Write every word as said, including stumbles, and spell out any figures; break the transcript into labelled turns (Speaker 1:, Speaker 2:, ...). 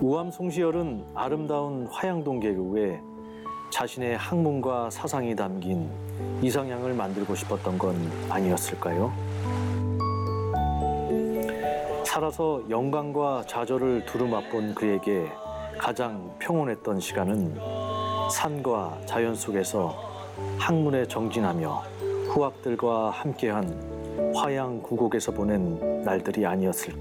Speaker 1: 우암 송시열은 아름다운 화양동 계곡에 자신의 학문과 사상이 담긴 이상향을 만들고 싶었던 건 아니었을까요? 살아서 영광과 좌절을 두루 맛본 그에게 가장 평온했던 시간은 산과 자연 속에서 학문에 정진하며 후학들과 함께한 화양 구곡에서 보낸 날들이 아니었을까.